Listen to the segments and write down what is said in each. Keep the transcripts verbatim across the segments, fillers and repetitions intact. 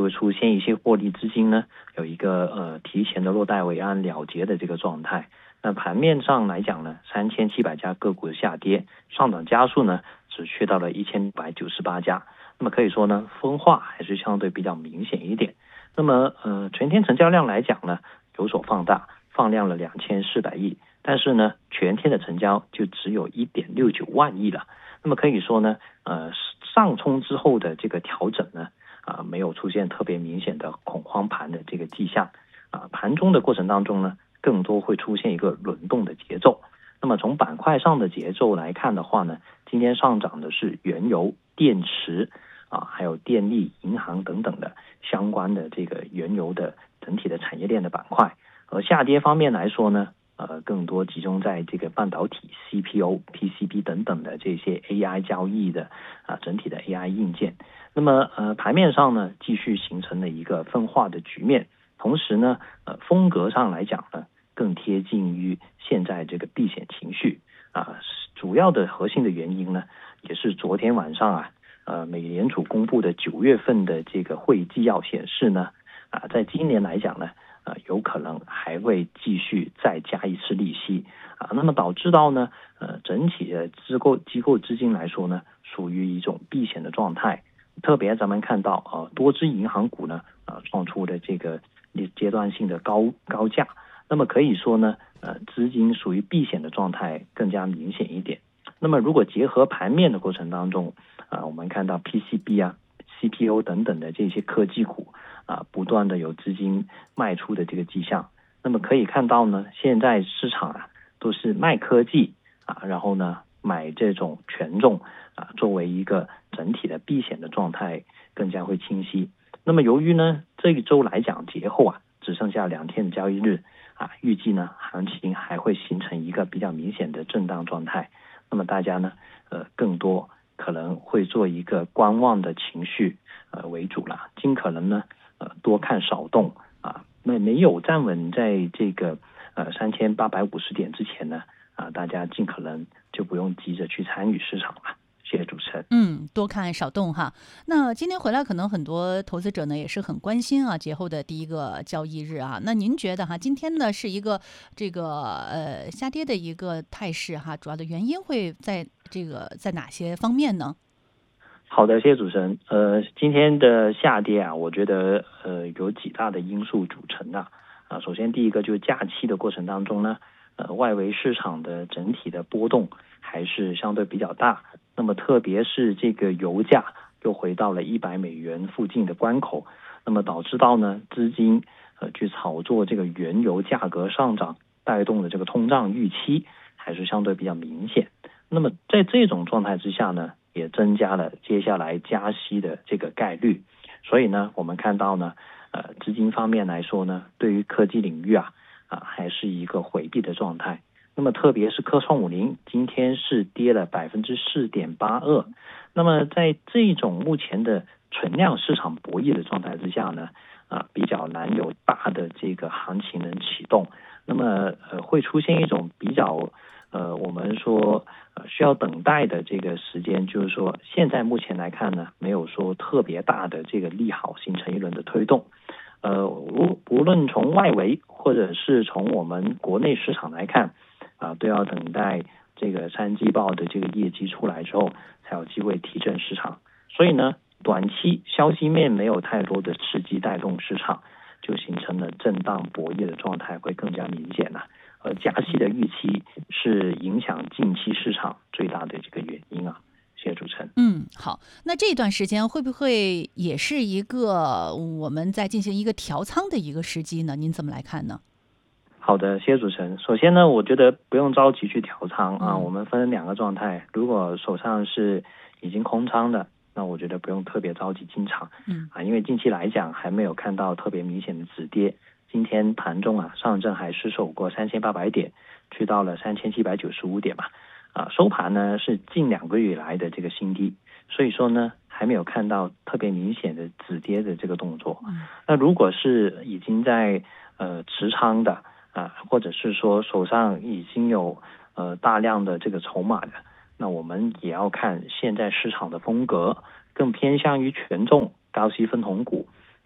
会出现一些获利资金呢有一个呃提前的落袋为安了结的这个状态。那盘面上来讲呢，三千七百家个股的下跌，上涨家数呢只去到了一千五百九十八家。那么可以说呢，分化还是相对比较明显一点。那么呃，全天成交量来讲呢，有所放大，放量了两千四百亿，但是呢，全天的成交就只有一点六九万亿了。那么可以说呢，呃，上冲之后的这个调整呢，啊、呃，没有出现特别明显的恐慌盘的这个迹象。啊、呃，盘中的过程当中呢，更多会出现一个轮动的节奏。那么从板块上的节奏来看的话呢，今天上涨的是原油、电池啊，还有电力、银行等等的相关的这个原油的整体的产业链的板块。而下跌方面来说呢，呃，更多集中在这个半导体、C P O、P C B 等等的这些 A I 交易的啊，整体的 A I 硬件。那么呃，盘面上呢，继续形成了一个分化的局面。同时呢，呃，风格上来讲呢，更贴近于现在这个避险情绪啊。主要的核心的原因呢，也是昨天晚上啊，呃，美联储公布的九月份的这个会议纪要显示呢，啊，在今年来讲呢，呃，有可能还会继续再加一次利息啊。那么导致到呢，呃，整体的机构机构资金来说呢，属于一种避险的状态。特别咱们看到呃，多只银行股呢，呃，创出的这个阶段性的高高价。那么可以说呢，呃，资金属于避险的状态更加明显一点。那么如果结合盘面的过程当中，啊、呃，我们看到 P C B 啊、C P O 等等的这些科技股啊、呃，不断的有资金卖出的这个迹象。那么可以看到呢，现在市场啊都是卖科技啊，然后呢买这种权重啊，作为一个整体的避险的状态更加会清晰。那么由于呢这一周来讲节后啊只剩下两天的交易日啊，预计呢行情还会形成一个比较明显的震荡状态。那么大家呢呃更多可能会做一个观望的情绪呃为主了，尽可能呢呃多看少动啊。那没有站稳在这个呃三千八百五十点之前呢啊，大家尽可能就不用急着去参与市场了。谢谢主持人。 嗯，多看少动哈。那今天回来，可能很多投资者呢也是很关心啊，节后的第一个交易日啊。那您觉得哈，今天呢是一个这个呃下跌的一个态势哈，主要的原因会在这个在哪些方面呢？ 好的，谢谢主持人。呃，今天的下跌啊，我觉得呃有几大的因素组成的啊。首先第一个就是假期的过程当中呢，呃，外围市场的整体的波动还是相对比较大。那么特别是这个油价又回到了一百美元附近的关口，那么导致到呢资金呃去炒作这个原油价格上涨，带动的这个通胀预期还是相对比较明显。那么在这种状态之下呢，也增加了接下来加息的这个概率。所以呢，我们看到呢，呃，资金方面来说呢，对于科技领域啊，啊还是一个回避的状态。那么特别是科创五零，今天是跌了百分之四点八二。那么在这种目前的存量市场博弈的状态之下呢，啊比较难有大的这个行情能启动。那么呃会出现一种比较呃我们说呃需要等待的这个时间，就是说现在目前来看呢，没有说特别大的这个利好形成一轮的推动。呃无无论从外围或者是从我们国内市场来看啊，都要等待这个三季报的这个业绩出来之后，才有机会提振市场。所以呢，短期消息面没有太多的刺激带动市场，就形成了震荡博弈的状态，会更加明显了。而加息的预期是影响近期市场最大的这个原因啊。谢谢主持人。 嗯，好，那这段时间会不会也是一个我们在进行一个调仓的一个时机呢？您怎么来看呢？ 好的，谢谢主持人。首先呢，我觉得不用着急去调仓啊， 嗯我们分两个状态。如果手上是已经空仓的，那我觉得不用特别着急进场， 嗯啊，因为近期来讲还没有看到特别明显的止跌。今天盘中啊，上证还失守过三千八百点，去到了三千七百九十五点嘛，啊，收盘呢是近两个月以来的这个新低，所以说呢还没有看到特别明显的止跌的这个动作。 嗯那如果是已经在呃持仓的啊，或者是说手上已经有呃大量的这个筹码的，那我们也要看现在市场的风格，更偏向于权重高息分红股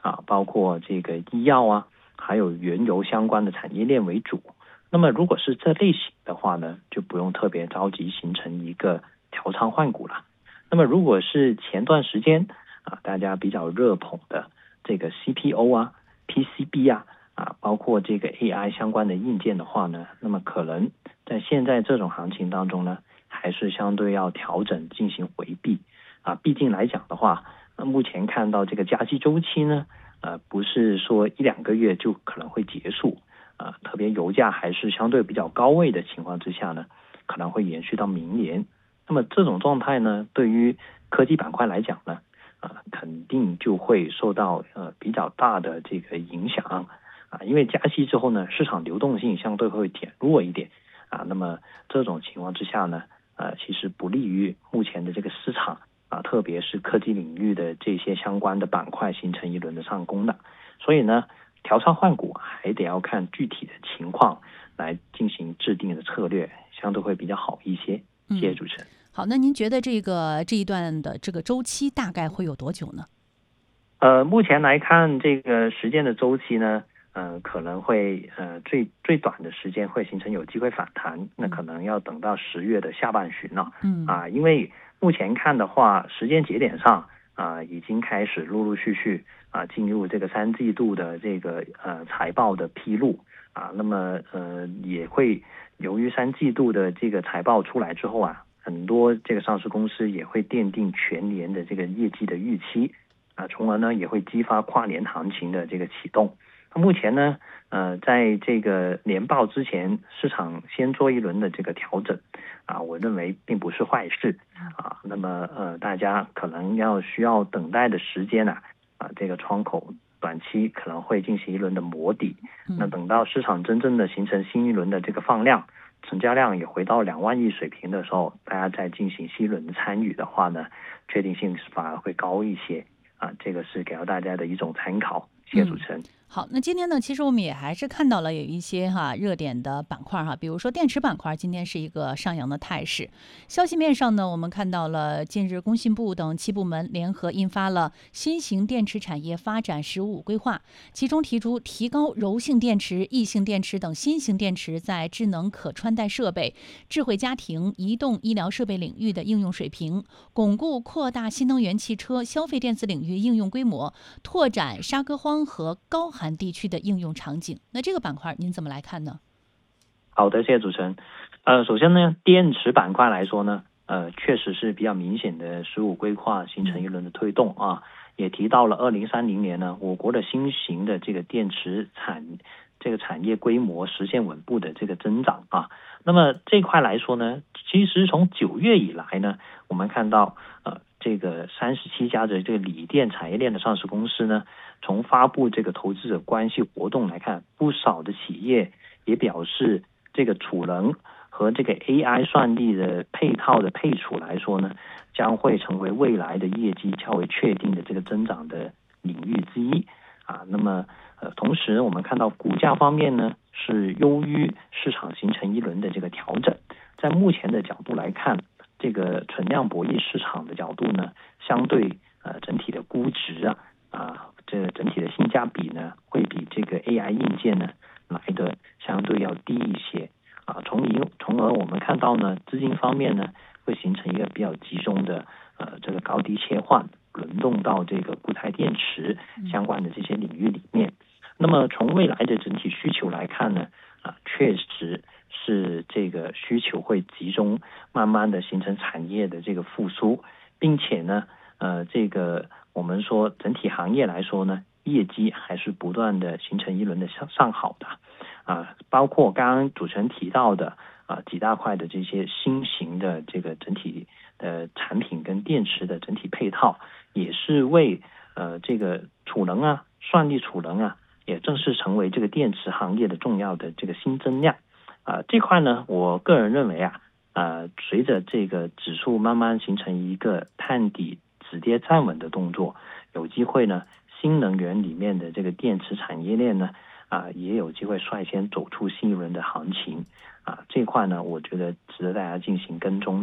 啊，包括这个医药啊，还有原油相关的产业链为主。那么如果是这类型的话呢，就不用特别着急形成一个调仓换股了。那么如果是前段时间啊，大家比较热捧的这个 C P O 啊、P C B 啊，啊，包括这个 A I 相关的硬件的话呢，那么可能在现在这种行情当中呢，还是相对要调整进行回避啊。毕竟来讲的话，那目前看到这个加息周期呢，呃，不是说一两个月就可能会结束啊，特别油价还是相对比较高位的情况之下呢，可能会延续到明年。那么这种状态呢，对于科技板块来讲呢，啊，肯定就会受到呃比较大的这个影响啊，因为加息之后呢，市场流动性相对会减弱一点啊，那么这种情况之下呢，呃，其实不利于目前的这个市场啊，特别是科技领域的这些相关的板块形成一轮的上攻的，所以呢，调仓换股还得要看具体的情况来进行制定的策略，相对会比较好一些。谢谢主持人。 嗯、好，那您觉得这个这一段的这个周期大概会有多久呢？ 呃，目前来看，这个时间的周期呢，呃，可能会呃最最短的时间会形成有机会反弹，那可能要等到十月的下半旬了。 嗯啊，因为目前看的话，时间节点上啊，已经开始陆陆续续啊进入这个三季度的这个呃财报的披露啊，那么呃也会由于三季度的这个财报出来之后啊，很多这个上市公司也会奠定全年的这个业绩的预期。啊，从而呢也会激发跨年行情的这个启动。那目前呢，呃，在这个年报之前，市场先做一轮的这个调整，啊，我认为并不是坏事啊。那么呃，大家可能要需要等待的时间呢、啊，啊，这个窗口短期可能会进行一轮的磨底。那等到市场真正的形成新一轮的这个放量，成交量也回到两万亿水平的时候，大家再进行新一轮的参与的话呢，确定性反而会高一些。啊，这个是给到大家的一种参考，谢谢主持人。 嗯好，那今天呢，其实我们也还是看到了有一些哈热点的板块哈，比如说电池板块，今天是一个上扬的态势。消息面上呢，我们看到了近日工信部等七部门联合印发了新型电池产业发展“十五五”规划，其中提出提高柔性电池、异性电池等新型电池在智能可穿戴设备、智慧家庭、移动医疗设备领域的应用水平，巩固扩大新能源汽车、消费电子领域应用规模，拓展沙戈荒和高寒地区的应用场景。那这个板块您怎么来看呢？ 好的，谢谢主持人。呃，首先呢，电池板块来说呢，呃，确实是比较明显的“十五”规划形成一轮的推动啊，也提到了二零三零年呢，我国的新型的这个电池产这个产业规模实现稳步的这个增长啊。那么这块来说呢，其实从九月以来呢，我们看到呃这个三十七家的这个锂电产业链的上市公司呢，从发布这个投资者关系活动来看，不少的企业也表示，这个储能和这个 A I 算力的配套的配储来说呢，将会成为未来的业绩较为确定的这个增长的领域之一啊。那么呃，同时我们看到股价方面呢，是优于市场形成一轮的这个调整。在目前的角度来看，这个存量博弈市场的角度呢，相对呃整体的估值啊啊，这个整体的性价比呢，会比这个 A I 硬件呢来的相对要低一些啊，从而从而我们看到呢，资金方面呢会形成一个比较集中的呃这个高低切换，轮动到这个固态电池相关的这些领域里面。那么从未来的整体需求来看呢，啊，确实是这个需求会集中，慢慢的形成产业的这个复苏，并且呢，呃，这个我们说整体行业来说呢，业绩还是不断的形成一轮的上上好的，啊，包括刚刚主持人提到的啊几大块的这些新型的这个整体的产品跟电池的整体配套，也是为呃这个储能啊、算力储能啊，也正式成为这个电池行业的重要的这个新增量啊。这块呢，我个人认为啊，呃，随着这个指数慢慢形成一个探底止跌站稳的动作，有机会呢，新能源里面的这个电池产业链呢，啊，也有机会率先走出新一轮的行情啊。这块呢，我觉得值得大家进行跟踪的。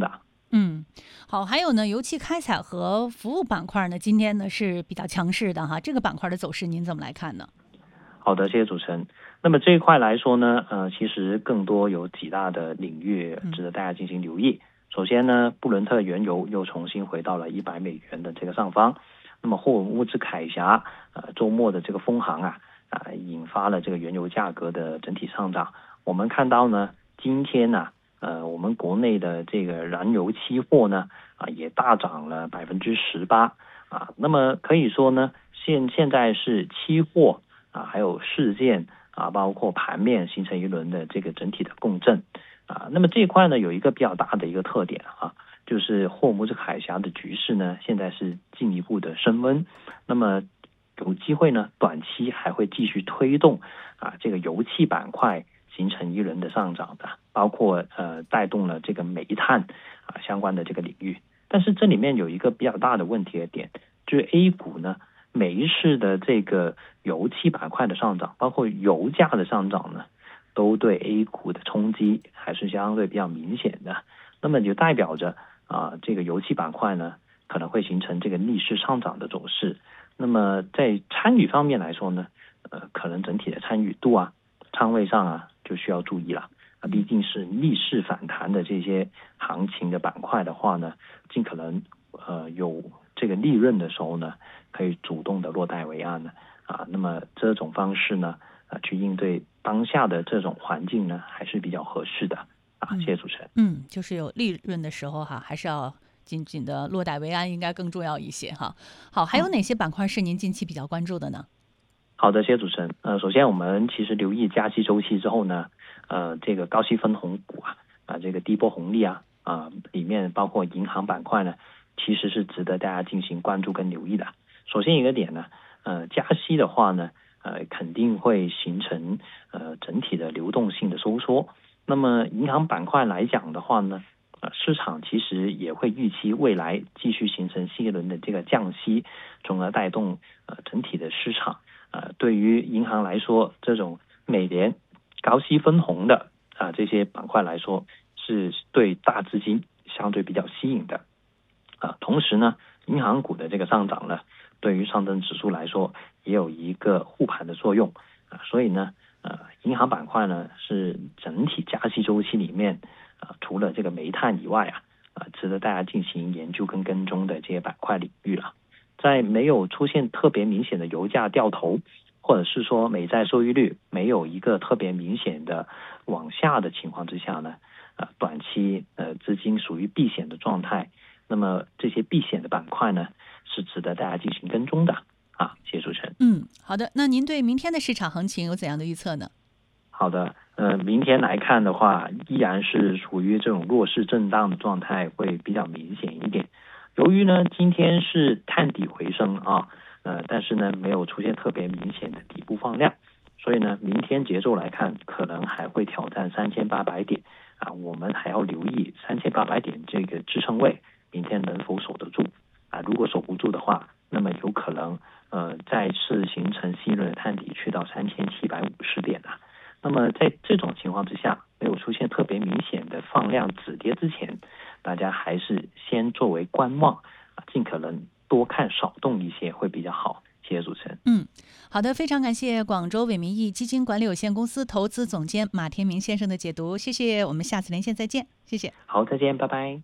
嗯，好，还有呢，油气开采和服务板块呢，今天呢是比较强势的哈，这个板块的走势您怎么来看呢？ 好的，谢谢主持人。那么这一块来说呢，呃，其实更多有几大的领域值得大家进行留意。嗯、首先呢，布伦特原油又重新回到了一百美元的这个上方。那么霍尔木兹海峡呃周末的这个封航啊，啊、呃、引发了这个原油价格的整体上涨。我们看到呢，今天呢、啊。呃，我们国内的这个燃油期货呢，啊，也大涨了百分之十八啊。那么可以说呢，现现在是期货啊，还有事件啊，包括盘面形成一轮的这个整体的共振啊。那么这一块呢，有一个比较大的一个特点啊，就是霍尔木兹海峡的局势呢，现在是进一步的升温。那么有机会呢，短期还会继续推动啊这个油气板块形成一轮的上涨的，包括呃带动了这个煤炭啊相关的这个领域。但是这里面有一个比较大的问题的点，就是 A 股呢每一次的这个油气板块的上涨，包括油价的上涨呢，都对 A 股的冲击还是相对比较明显的。那么就代表着啊这个油气板块呢可能会形成这个逆势上涨的走势。那么在参与方面来说呢，呃可能整体的参与度啊、仓位上啊就需要注意了啊，毕竟是逆势反弹的这些行情的板块的话呢，尽可能呃有这个利润的时候呢，可以主动的落袋为安呢啊。那么这种方式呢，啊去应对当下的这种环境呢，还是比较合适的啊。谢谢主持人。 嗯，就是有利润的时候哈，还是要紧紧的落袋为安，应该更重要一些哈。好，还有哪些板块是您近期比较关注的呢？ 好的，谢谢主持人。呃，首先我们其实留意加息周期之后呢，呃，这个高息分红股啊，啊、呃，这个低波红利啊，啊、呃，里面包括银行板块呢，其实是值得大家进行关注跟留意的。首先一个点呢，呃，加息的话呢，呃，肯定会形成呃整体的流动性的收缩。那么银行板块来讲的话呢，呃，市场其实也会预期未来继续形成新一轮的这个降息，从而带动呃整体的市场。呃，对于银行来说，这种每年高息分红的啊、呃、这些板块来说，是对大资金相对比较吸引的啊。同时呢，银行股的这个上涨呢，对于上证指数来说也有一个护盘的作用啊。所以呢，呃，银行板块呢是整体加息周期里面啊、呃，除了这个煤炭以外啊，啊、呃，值得大家进行研究跟跟踪的这些板块领域了。在没有出现特别明显的油价掉头，或者是说美债收益率没有一个特别明显的往下的情况之下呢，呃，短期呃资金属于避险的状态，那么这些避险的板块呢是值得大家进行跟踪的啊。谢谢主持人。 嗯，好的。那您对明天的市场行情有怎样的预测呢？ 好的，呃，明天来看的话，依然是处于这种弱势震荡的状态，会比较明显一点。由于呢，今天是探底回升啊，呃，但是呢，没有出现特别明显的底部放量，所以呢，明天节奏来看，可能还会挑战三千八百点啊，我们还要留意三千八百点这个支撑位，明天能否守得住啊？如果守不住的话，那么有可能呃再次形成新一轮的探底，去到三千七百五十点啊。那么在这种情况之下，没有出现特别明显的放量止跌之前，大家还是先作为观望啊，尽可能多看少动一些会比较好。谢谢主持人。 嗯，好的，非常感谢广州伟民益基金管理有限公司投资总监马天明先生的解读，谢谢，我们下次连线再见，谢謝。 好，再見，拜拜。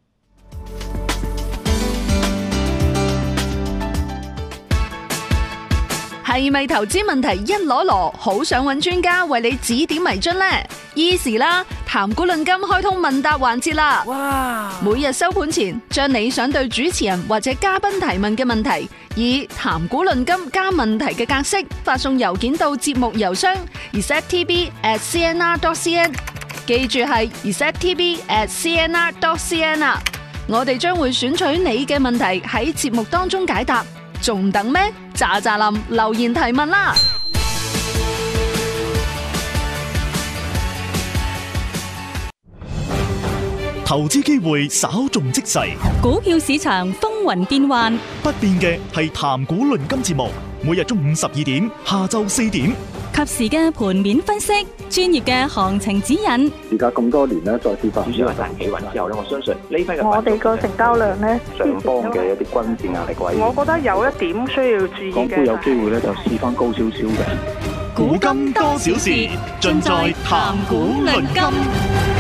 係咪投資問題一籮籮，好想揾專家為你指點迷津呢？Easy 啦，談股論金開通問答環節啦！哇！每日收盤前，將你想對主持人或者嘉賓提問嘅問題，以談股論金加問題嘅格式發送郵件到節目郵箱 r e c e p t b at c n r dot c n， 記住係 r e c e p t b at c n r dot c n 啊！我哋將會選取你嘅問題喺節目當中解答。仲等咩？喳喳林留言提問啦！ 投資機會稍縱即逝， 股票市場風雲變幻， 不變嘅係談股論金節目，每日中午十二點、下晝四點， 及時嘅盤面分析，專業嘅行情指引。 而家咁多年咧，再跌翻， 主要係彈企穩之後咧，我相信呢批嘅我哋個成交量咧， 上方嘅一啲均線壓力位， 我覺得有一點需要注意嘅。 港股有機會咧就試翻高少少嘅。 古今多少事，盡在談股論金。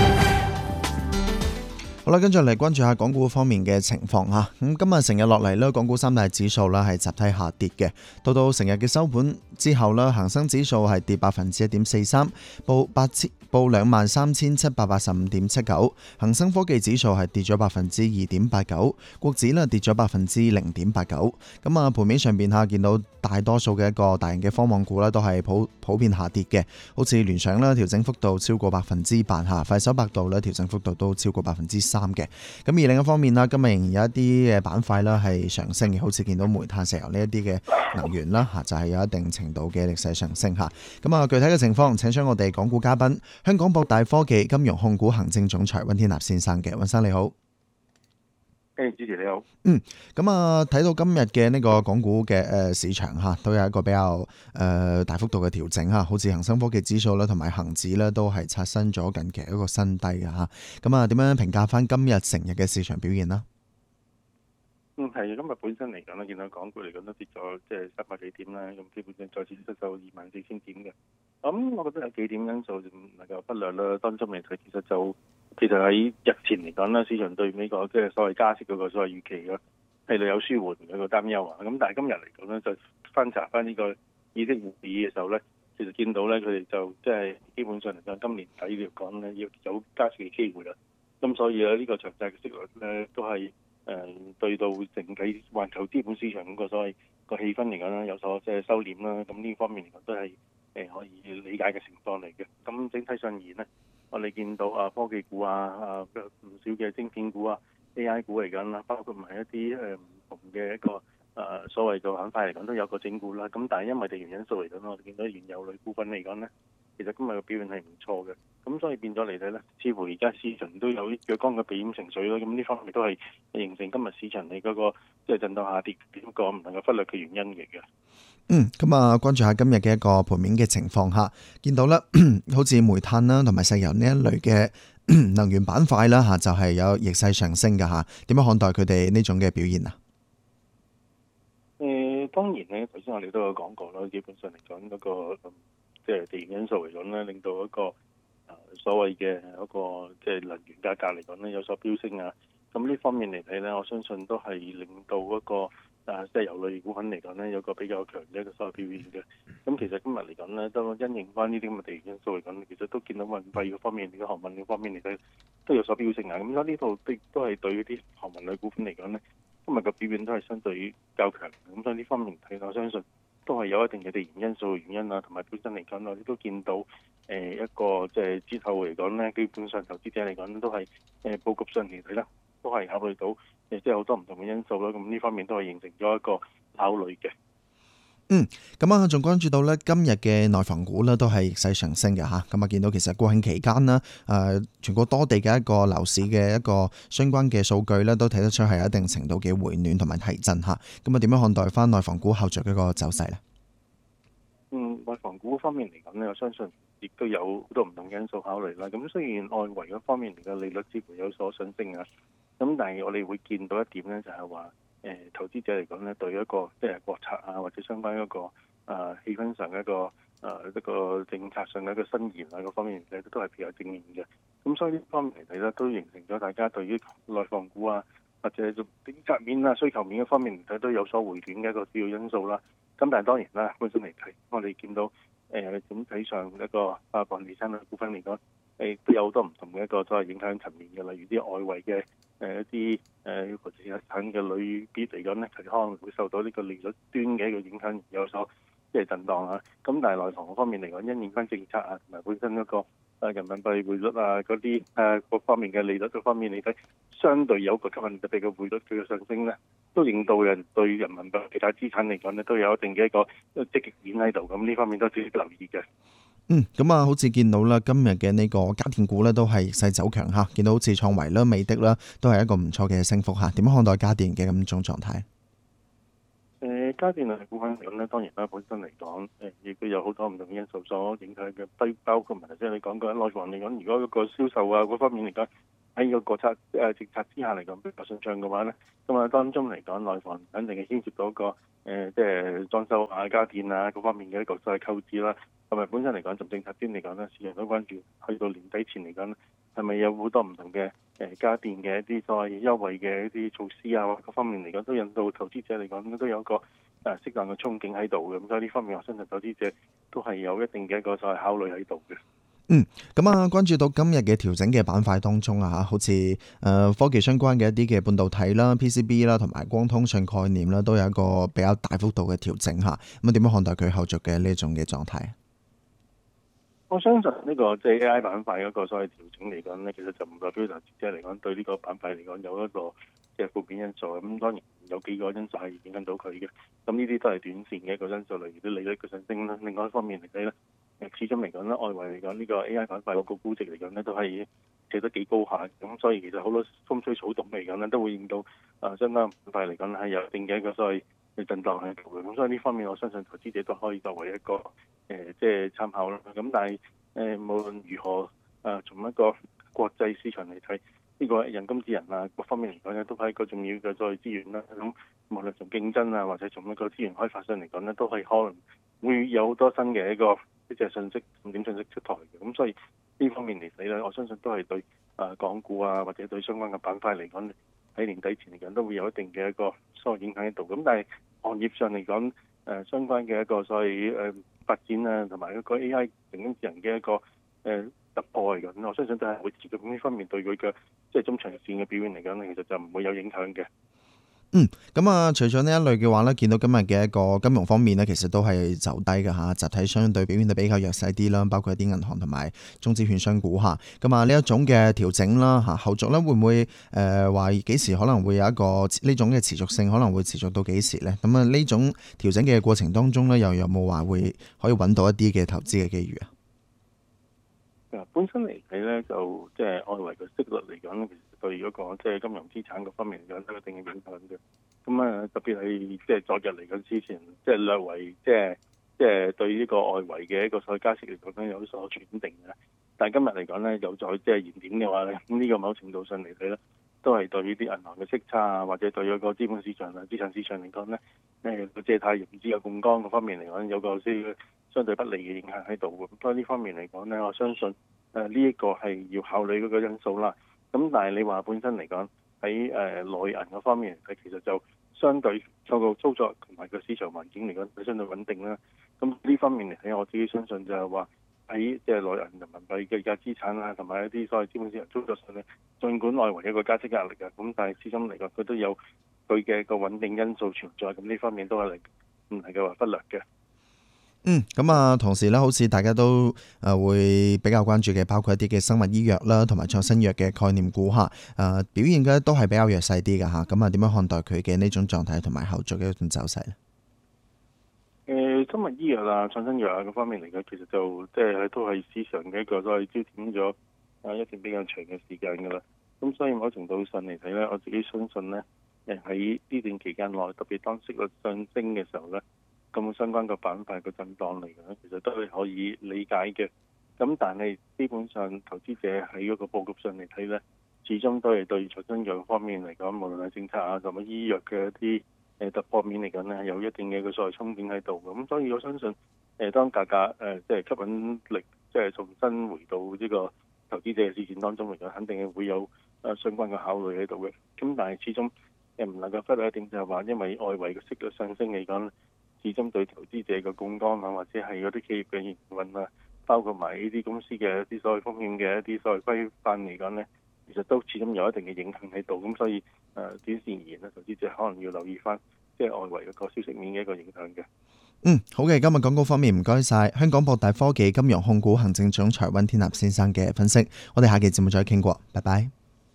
好啦，跟住嚟關注下港股方面嘅情況嚇。咁今日成日落嚟咧，港股三大指數啦係集體下跌嘅。到到成日嘅收盤之後咧，恒生指數係跌百分之一點四三，報八千報兩萬三千七百八十五點七九。恒生科技指數係跌咗百分之二點八九，國指咧跌咗百分之零點八九。咁啊，盤面上邊下見到大多數嘅一個大型嘅科網股咧都係普普遍下跌嘅，好似聯想啦調整幅度超過百分之八嚇，快手、百度咧調整幅度都超過百分之三嘅。咁而另一方面啦，今日仍然有一啲嘅板塊啦係上升嘅，好似見到煤炭、石油呢一啲嘅能源啦嚇，就係有一定程度嘅歷史上升嚇。咁啊，具體嘅情況請出我哋港股嘉賓，香港博大科技金融控股行政總裁溫天納先生嘅。溫生你好。 誒，主持你好。 嗯，咁啊，睇到今日嘅呢個港股嘅誒市場嚇，都有一個比較誒大幅度嘅調整嚇，好似恒生科技指數啦，同埋恒指咧都係刷新咗近期一個新低嘅嚇。咁啊，點樣評價翻今日成日嘅市場表現啦？ 嗯，係今日本身嚟講咧，見到港股嚟講都跌咗，即係三百幾點啦，咁基本上再次失守二萬四千點嘅。咁我覺得有幾點因素唔能夠忽略啦。當中嚟睇，其實就其實喺日前嚟講咧，市場對美國即係所謂加息嗰個所謂預期嘅係有舒緩嘅個擔憂啊。咁但係今日嚟講咧，就翻查翻呢個議息會議嘅時候咧，其實見到咧佢哋就即係基本上嚟講，今年底嚟講咧要有加息嘅機會啦。咁所以咧呢個長債嘅息率咧都係。誒、呃、對到整體環球資本市場嗰個所謂個氣氛嚟講咧，有所即係收斂啦。咁呢方面嚟講都係誒、呃、可以理解嘅情況嚟嘅。咁整體上而言咧，我哋見到啊科技股啊啊唔少嘅晶片股啊 A I 股嚟緊啦，包括埋一啲誒唔同嘅一個誒、呃、所謂嘅板塊嚟講都有個整固啦。咁但係因為地緣因素嚟講，我哋見到原油類股份嚟講咧，其實今日嘅表現係唔錯嘅。咁所以變咗嚟睇咧，似乎而家市場都有若干嘅避險情緒咯。咁呢方面都係形成今日市場你嗰個即係震盪下跌一個唔能夠忽略嘅原因嚟嘅。 嗯，咁啊，關注下今日嘅一個盤面嘅情況下，見到咧，好似煤炭啦同埋石油呢一類嘅能源板塊啦嚇，就係有逆勢上升嘅嚇。點樣看待佢哋呢種嘅表現啊？ 誒、呃，當然咧，頭先我哋都有講過啦，基本上嚟講嗰個即係地緣因素嚟講咧，令到一個所謂嘅一個即係能源價格嚟講咧有所飆升啊，咁呢方面嚟睇咧，我相信都係令到嗰個啊即係油類股份嚟講咧有個比較強嘅一個所謂表現嘅。咁其實今日嚟講咧，都因應翻呢啲咁嘅地緣因素嚟講，其實都見到運費嗰方面、呢個航運嗰方面嚟睇都有所飆升啊。咁所以呢度都都係對於啲航運類股份嚟講咧，今日嘅表現都係相對較強。咁所以呢方面嚟睇，我相信都係有一定嘅地緣因素嘅原因啊，同埋本身嚟講，我哋都見到。誒、呃、一個即係之後嚟講咧，基本上投資者嚟講都係誒、呃、佈局上嚟睇啦，都係考慮到誒即係好多唔同嘅因素啦。咁呢方面都係形成咗一個考慮嘅。 嗯，咁啊，仲關注到咧今日嘅內房股咧都係逆勢上升嘅嚇。咁啊，見到其實國慶期間啦，誒、呃、全國多地嘅一個樓市嘅一個相關嘅數據咧，都睇得出係有一定程度嘅回暖同埋提振嚇。咁啊，點樣看待翻內房股後續嘅一個走勢咧？ 嗯，內房股方面嚟講咧，我相信亦都有好多唔同因素考慮啦。咁雖然外圍嗰方面嚟嘅利率似乎有所上升啊，咁但係我哋會見到一點咧，就係話誒投資者嚟講咧，對一個即係國策啊，或者相關一個誒氣氛上嘅一個誒、呃、一個政策上嘅一個新言啊嗰方面嚟睇都係比較正面嘅。咁所以呢方面嚟睇咧，都形成咗大家對於內房股啊，或者政策面啊、需求面嘅方面嚟睇都有所回暖嘅一個主要因素啦。咁但係當然啦，本身嚟睇，我哋見到誒、呃、整體上一個啊房地產嘅股份嚟講，誒、呃、都有好多唔同嘅一個所謂影響層面嘅，例如啲外圍嘅誒一啲誒房地產嘅類別嚟講咧，其實可能會受到呢個利率端嘅一個影響，有所即係震盪啊。咁但係內房方面嚟講，因應翻政策啊，同埋本身一個誒人民幣匯率啊嗰啲誒各方面嘅利率嗰方面嚟睇，相對有個吸引力嘅匯率佢嘅上升咧，都令到人對人民幣其他資產嚟講咧，都有一定嘅一個積極面喺度。咁呢方面都值得留意嘅。 嗯，咁啊，好似見到啦，今日嘅呢個家電股咧都係逆勢走強嚇，見到好似創維啦、美的啦，都係一個唔錯嘅升幅嚇。點樣看待家電嘅咁種狀態？ 誒誒家電類股份嚟講咧，當然啦，本身嚟講誒亦都有好多唔同因素所影響嘅，包包括問題即係你講過內房嚟講，如果嗰個銷售啊嗰方面嚟講喺個國策誒政策之下嚟講比較順暢嘅話咧，咁啊當中嚟講內房肯定係牽涉到個誒即係裝修啊家電啊嗰方面嘅一個所謂購置啦，同埋本身嚟講從政策端嚟講咧，市場都關注去到年底前嚟講咧，係咪有好多唔同嘅誒家電嘅一啲所謂優惠嘅一啲措施啊，各方面嚟講都引到投資者嚟講都有一個誒適當嘅憧憬喺度嘅，咁所以呢方面我相信投資者都係有一定嘅一個所謂考慮喺度嘅。 嗯，咁啊，關注到今日嘅調整嘅板塊當中啊，嚇，好似誒、呃、科技相關嘅一啲嘅半導體啦、P C B 啦，同埋光通訊概念啦，都有一個比較大幅度嘅調整嚇。咁啊，點樣看待佢後續嘅呢一種嘅狀態？ 我相信呢個即係 A I 板塊嗰個所謂調整嚟講咧，其實就唔代表投資者嚟講對呢個板塊嚟講有一個即係負面因素。咁當然有幾個因素係影響到佢嘅。咁呢啲都係短線嘅一個因素，例如啲利率嘅上升啦。另外一方面嚟睇咧，始終嚟講咧，外圍嚟講呢個 A I 板塊嗰個估值嚟講咧，都係企得幾高下。咁所以其實好多風吹草動嚟講咧，都會令到啊相關板塊嚟講係有一定嘅一個所謂嘅震盪喺度嘅。咁所以呢方面，我相信投資者都可以作為一個誒、呃、即係參考啦。咁但係誒、呃、無論如何，誒、呃、從一個國際市場嚟睇，呢、這個人工智能啊各方面嚟講咧，都係一個重要嘅所謂資源啦。咁無論從競爭啊，或者從一個資源開發上嚟講咧，都係可能會有好多新嘅一個一隻信息、重點信息出台嘅。咁所以呢方面嚟睇咧，我相信都係對啊港股啊，或者對相關嘅板塊嚟講，喺年底前嚟講都會有一定嘅一個所謂影響喺度。咁但係行業上嚟講，誒、呃、相關嘅一個所謂誒、呃、發展啊，同埋一個 A I 人工智能嘅一個誒、呃、突破嚟講，我相信都係會持續呢方面對佢嘅即係中長線嘅表現嚟講咧，其實就唔會有影響嘅。 嗯，咁啊，除咗呢一類嘅話咧，見到今日嘅一個金融方面咧，其實都係走低嘅嚇，集體相對表現得比較弱勢啲啦，包括一啲銀行同埋中資券商股嚇。咁啊，呢一種嘅調整啦嚇，後續咧會唔會誒話幾時可能會有一個呢種嘅持續性，可能會持續到幾時咧？咁啊，呢種調整嘅過程當中咧，又有冇話會可以揾到一啲嘅投資嘅機遇啊？ 本身嚟睇咧，就即係外圍嘅息率嚟講咧，其實對嗰個即係金融資產嗰方面嚟講都有一定嘅影響嘅。咁啊，特別係即係昨日嚟講之前，即係略為即係即係對呢個外圍嘅一個所謂加息嚟講咧有所轉定嘅。但係今日嚟講咧，有再即係延點嘅話咧，咁呢個某程度上嚟睇咧，都係對呢啲銀行嘅息差啊，或者對嗰個資本市場啊、資產市場嚟講咧，誒個借貸融資有槓桿嗰方面嚟講，有個啲相對不利嘅影響喺度。咁所以呢方面嚟講咧，我相信誒呢一個係要考慮嗰個因素啦。咁但係你話本身嚟講喺誒內銀嗰方面嚟睇，其實就相對個個操作同埋個市場環境嚟講，係相對穩定啦。咁呢方面嚟睇，我自己相信就係話喺即係內銀人民幣嘅價資產啊，同埋一啲所謂資本市場操作上咧，儘管外圍有一個加息壓力嘅，咁但係始終嚟講，佢都有佢嘅個穩定因素存在。咁呢方面都係唔能夠話忽略嘅。 嗯，咁啊，同時咧，好似大家都誒會比較關注嘅，包括一啲嘅生物醫藥啦，同埋創新藥嘅概念股嚇，誒表現嘅都係比較弱勢啲嘅嚇。咁啊，點樣看待佢嘅呢種狀態同埋後續嘅一種走勢咧？ 誒、呃，生物醫藥啊、創新藥啊嗰方面嚟講，其實就即係都係市場嘅一個所謂焦點咗啊一段比較長嘅時間㗎啦。咁所以某程度上嚟睇咧，我自己相信咧，誒喺呢段期間內，特別當息率上升嘅時候咧，咁相關個板塊個震盪嚟講，其實都係可以理解嘅。咁但係基本上投資者喺嗰個佈局上嚟睇咧，始終都係對創新藥方面嚟講，無論係政策啊，同埋醫藥嘅一啲誒突破面嚟講咧，有一定嘅個所謂憧憬喺度。咁所以我相信誒當價格誒即係吸引力即係重新回到呢個投資者嘅視線當中嚟講，肯定係會有誒相關嘅考慮喺度嘅。咁但係始終誒唔能夠忽略一點就係話，因為外圍嘅息率上升嚟講，始終對投資者嘅槓桿啊，或者係嗰啲企業嘅營運啊，包括埋呢啲公司嘅一啲所謂風險嘅一啲所謂規範嚟講呢，其實都始終有一定嘅影響喺度。咁所以誒、呃、短線而言咧，投資者可能要留意翻即係外圍嗰個消息面嘅一個影響嘅。 嗯，好嘅，今日廣告方面唔該晒香港博大科技金融控股行政總裁溫天納先生嘅分析，我哋下期節目再傾過，拜拜。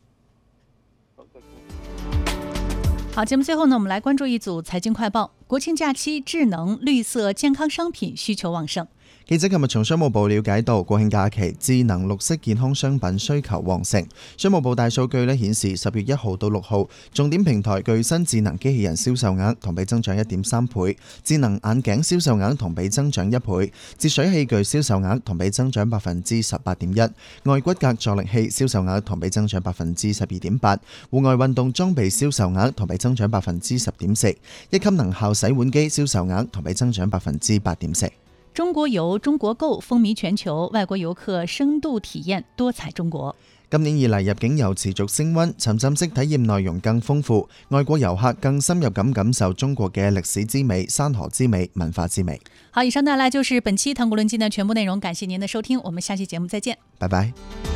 好，節目最後呢，我們來關注一組財經快報。國慶假期，智能、綠色、健康商品需求旺盛。 記者琴日從商務部了解到，國慶假期智能綠色健康商品需求旺盛。商務部大數據咧顯示，十月一號到六號，重點平台具身智能機器人銷售額同比增長一點三倍，智能眼鏡銷售額同比增長一倍，節水器具銷售額同比增長百分之十八點一，外骨骼助力器銷售額同比增長百分之十二點八，戶外運動裝備銷售額同比增長百分之十點四，一級能效洗碗機銷售額同比增長百分之八點四。 中國遊、中國購風靡全球，外國遊客深度體驗多彩中國。 今年以嚟入境遊持續升溫，沉浸式體驗內容更豐富，外國遊客更深入咁感受中國嘅歷史之美、山河之美、文化之美。 好，以上帶來就是本期唐古論今的全部內容，感謝您的收聽，我們下期節目再見， 拜拜。